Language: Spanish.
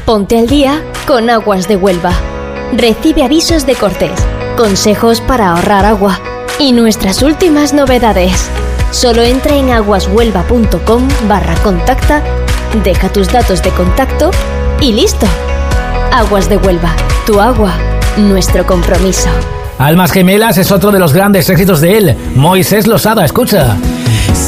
Ponte al día con Aguas de Huelva. Recibe avisos de cortes, consejos para ahorrar agua y nuestras últimas novedades. Solo entra en aguashuelva.com/contacta, deja tus datos de contacto y listo. Aguas de Huelva, tu agua, nuestro compromiso. Almas Gemelas es otro de los grandes éxitos de él. Moisés Losada, escucha.